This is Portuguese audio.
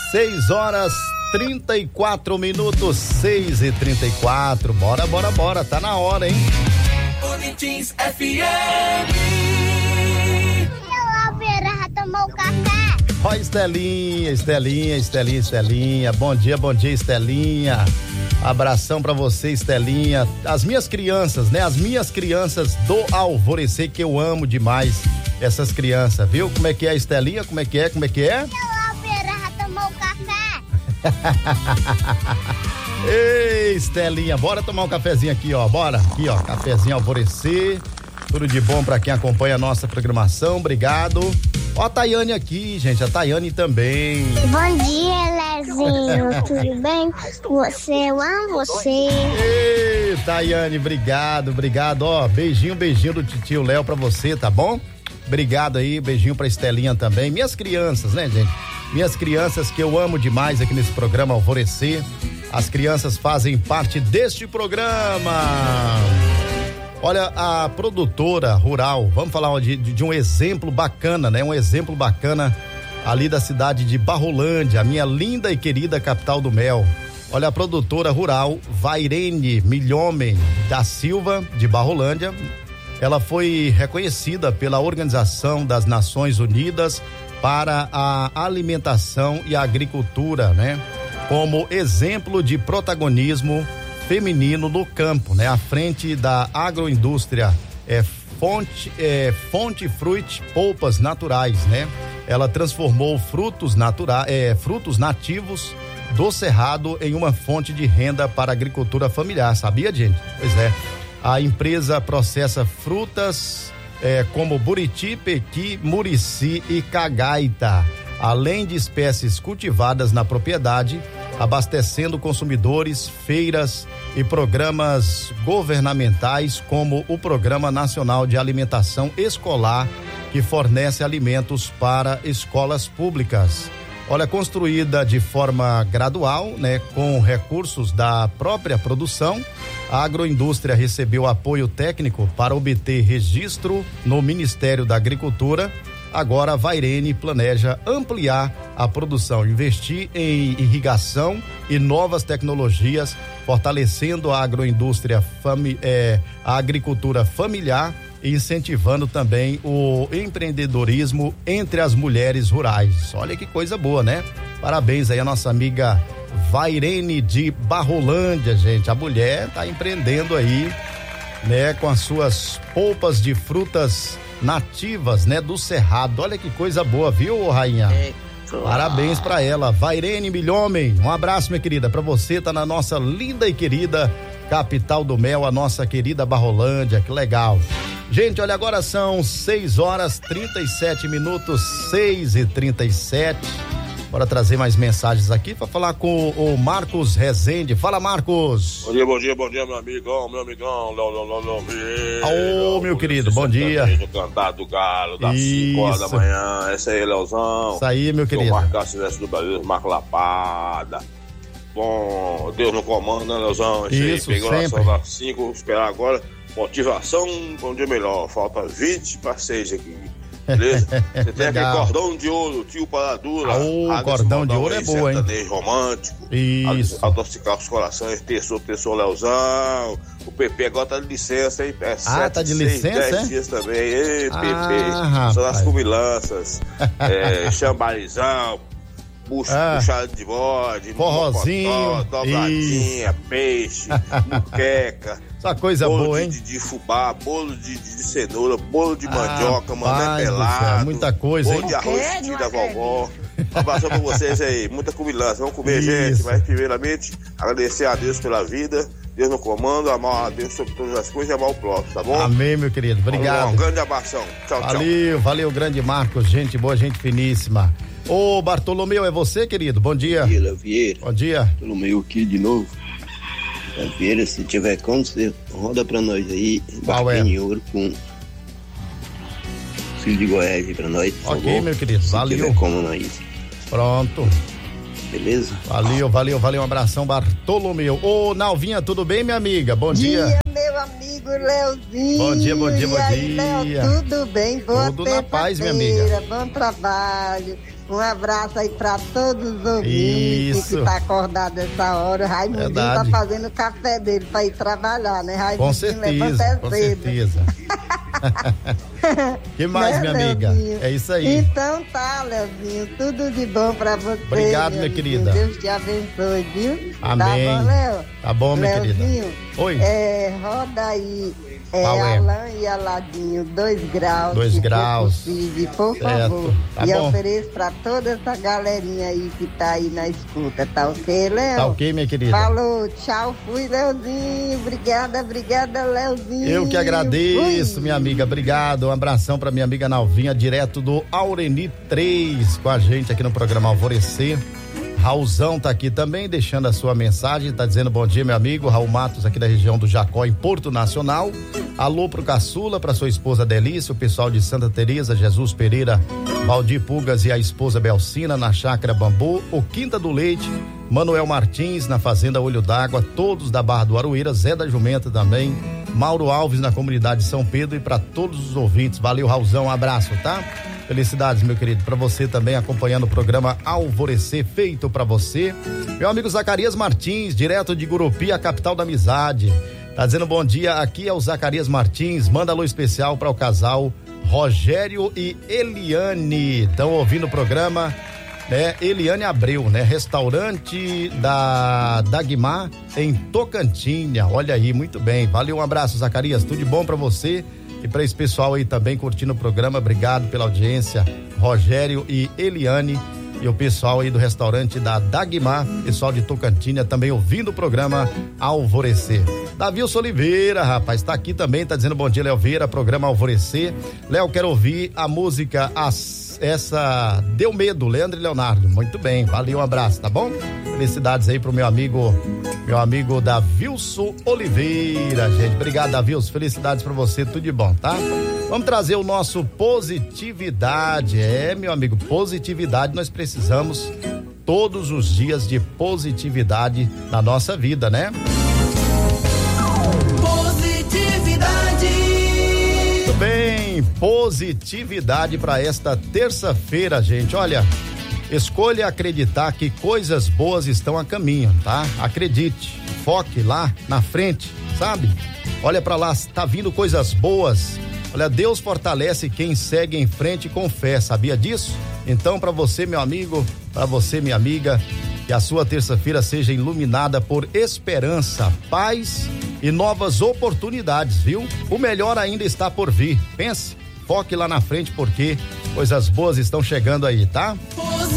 6h34, 6h34. Bora, tá na hora, hein? Boletins FM. Olá, Vera, já tomou café? Ó, Estelinha. Bom dia, Estelinha. Abração pra você, Estelinha. As minhas crianças, né? As minhas crianças do Alvorecer, que eu amo demais essas crianças, viu? Como é que é, Estelinha? Como é que é? Olá, Vera, já tomou café? Ei, Estelinha, bora tomar um cafezinho aqui, ó. Bora. Aqui, ó, cafezinho Alvorecer. Tudo de bom pra quem acompanha a nossa programação. Obrigado. Ó, a Tayane aqui, gente. A Tayane também. Bom dia, Lezinho. Tudo bem? Eu amo você. Ei, Tayane, obrigado. Ó, beijinho do titio Léo pra você, tá bom? Obrigado aí, beijinho pra Estelinha também. Minhas crianças, né, gente? Minhas crianças que eu amo demais aqui nesse programa Alvorecer. As crianças fazem parte deste programa. Olha, a produtora rural, vamos falar de um exemplo bacana, né? Um exemplo bacana ali da cidade de Barrolândia, a minha linda e querida capital do mel. Olha, a produtora rural Vairene Milhomem da Silva, de Barrolândia, ela foi reconhecida pela Organização das Nações Unidas para a Alimentação e a Agricultura, né? Como exemplo de protagonismo feminino no campo, né? À frente da agroindústria Fonte Fruit Polpas Naturais, né? Ela transformou frutos nativos do cerrado em uma fonte de renda para a agricultura familiar, sabia, gente? Pois é. A empresa processa frutas como buriti, pequi, murici e cagaita, além de espécies cultivadas na propriedade, abastecendo consumidores, feiras e programas governamentais como o Programa Nacional de Alimentação Escolar, que fornece alimentos para escolas públicas. Olha, construída de forma gradual, né, com recursos da própria produção, a agroindústria recebeu apoio técnico para obter registro no Ministério da Agricultura. Agora a Vairene planeja ampliar a produção, investir em irrigação e novas tecnologias, fortalecendo a agroindústria, a agricultura familiar e incentivando também o empreendedorismo entre as mulheres rurais. Olha que coisa boa, né? Parabéns aí a nossa amiga Vairene de Barrolândia, gente. A mulher tá empreendendo aí, né, com as suas polpas de frutas nativas, né, do cerrado. Olha que coisa boa, viu, rainha? Parabéns pra ela, Vairene Milhomem. Um abraço, minha querida, pra você, tá na nossa linda e querida capital do mel, a nossa querida Barrolândia. Que legal. Gente, olha, agora são 6h37, 6h37. Bora trazer mais mensagens aqui para falar com o Marcos Rezende. Fala, Marcos. Bom dia, meu amigão, Léo Vieira. Ô, meu querido, bom dia. Do Cantar do Galo, das 5 horas da manhã. Essa aí, Leozão. Isso aí, meu querido. Marcar Silvestre do Brasil, Marco Lapada. Bom, Deus no comando, né, Leozão? Isso, aí, pegou sempre. a das 5, esperar agora. Motivação, um dia melhor. Falta 20 para 6 aqui. Beleza? Você tem aquele cordão de ouro, tio Paradura. O cordão de ouro é boa, hein? Romântico. Isso. Adocicar os corações, terçou Leozão. O PP agora tá de licença, hein? Tá de licença, 10 dias também. Ei, PP. Rapaz. Só nas cumilanças. Chambarizão. Puxado de bode, forrozinho, mocotó, dobradinha, peixe, muqueca. Só coisa boa, hein? De fubá, bolo de cenoura, bolo de mandioca, mané pelado. Céu, muita coisa, bolo hein? de arroz de da vovó. Um abraço pra vocês aí, muita cumilança. Vamos comer, gente. Mas primeiramente, agradecer a Deus pela vida. Deus no comando, amar a Deus sobre todas as coisas e amar o próximo, tá bom? Amém, meu querido. Obrigado. Um grande abração. Tchau, Valeu, grande Marcos. Gente boa, gente finíssima. Ô, Bartolomeu, é você, querido? Bom dia. Bom dia, Léo Vieira. Bom dia. Bartolomeu aqui de novo. Léo Vieira, se tiver como, você roda pra nós aí. Barquinho de ouro com filho de Goiás aí pra nós. Ok, favor. meu querido. Se Valeu. tiver como nós. Pronto. Beleza? Valeu. Um abração, Bartolomeu. Ô, Nalvinha, tudo bem, minha amiga? Bom dia. Meu amigo amigo Leozinho. Bom dia, bom dia, bom aí, dia. Léo, tudo bem? Boa tudo na paz, minha amiga. Bom trabalho. Um abraço aí pra todos os ouvintes que tá acordado essa hora. O Raimundinho tá fazendo o café dele pra ir trabalhar, né, Raimundinho? Com certeza, com certeza. Que mais, né, minha amiga? Leozinho? É isso aí. Então tá, Leozinho, tudo de bom pra você. Obrigado, minha querida. Deus te abençoe, viu? Amém. Tá bom, Léo? Tá bom, minha Leozinho, querida. Oi. Roda aí. Alain e Aladinho, 2 graus. 2 graus. Possível, por favor. Tá e bom. Ofereço pra toda essa galerinha aí que tá aí na escuta, tá ok, Léo? Tá ok, minha querida. Falou, tchau, fui, Leozinho. Obrigada, Leozinho. Eu que agradeço, minha amiga. Obrigado. Um abração pra minha amiga Nalvinha, direto do Aureni 3, com a gente aqui no programa Alvorecer. Raulzão tá aqui também, deixando a sua mensagem, tá dizendo bom dia, meu amigo, Raul Matos, aqui da região do Jacó, em Porto Nacional. Alô pro Caçula, pra sua esposa Delícia, o pessoal de Santa Teresa, Jesus Pereira, Valdir Pugas e a esposa Belcina, na Chácara Bambu, o Quinta do Leite, Manuel Martins, na Fazenda Olho d'Água, todos da Barra do Aroeira, Zé da Jumenta também, Mauro Alves, na comunidade São Pedro, e para todos os ouvintes. Valeu, Raulzão, um abraço, tá? Felicidades, meu querido, para você também acompanhando o programa Alvorecer, feito para você. Meu amigo Zacarias Martins, direto de Gurupi, a capital da amizade. Tá dizendo bom dia, aqui é o Zacarias Martins, manda alô especial para o casal Rogério e Eliane. Estão ouvindo o programa, né? Eliane Abreu, né? Restaurante da Dagmar em Tocantinha. Olha aí, muito bem. Valeu, um abraço, Zacarias. Tudo de bom para você. E para esse pessoal aí também curtindo o programa, obrigado pela audiência, Rogério e Eliane, e o pessoal aí do restaurante da Dagmar, pessoal de Tocantinha também ouvindo o programa Alvorecer. Davilson Oliveira, rapaz, tá aqui também, tá dizendo bom dia, Léo Vieira, programa Alvorecer. Léo, quero ouvir a música essa Deu Medo, Leandro e Leonardo. Muito bem, valeu, um abraço, tá bom? Felicidades aí pro meu amigo Davilson Oliveira, gente. Obrigado, Davilson, felicidades pra você, tudo de bom, tá? Vamos trazer o nosso positividade. Meu amigo, positividade nós precisamos todos os dias de positividade na nossa vida, né? Positividade. Muito bem, positividade para esta terça-feira, gente. Olha, escolha acreditar que coisas boas estão a caminho, tá? Acredite, foque lá na frente, sabe? Olha para lá, tá vindo coisas boas. Olha, Deus fortalece quem segue em frente com fé, sabia disso? Então, para você, meu amigo, para você, minha amiga, que a sua terça-feira seja iluminada por esperança, paz e novas oportunidades, viu? O melhor ainda está por vir. Pense, foque lá na frente porque coisas boas estão chegando aí, tá?